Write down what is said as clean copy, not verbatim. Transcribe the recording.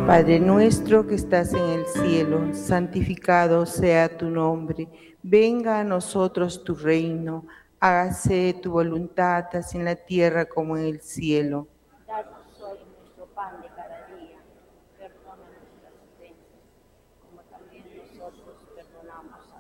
Padre nuestro que estás en el cielo, santificado sea tu nombre. Venga a nosotros tu reino. Hágase tu voluntad, así en la tierra como en el cielo. Danos hoy nuestro pan de cada día. Perdona nuestras ofensas, como también nosotros perdonamos